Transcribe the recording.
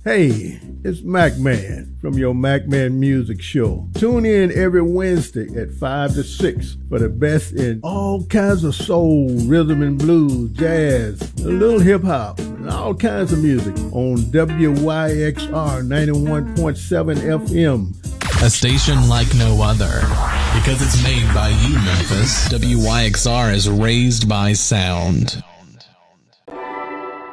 Hey, it's Mac Man from your Mac Man Music Show. Tune in every Wednesday at 5 to 6 for the best in all kinds of soul, rhythm and blues, jazz, a little hip hop, and all kinds of music on WYXR 91.7 FM. A station like no other. Because it's made by you, Memphis. WYXR is raised by sound.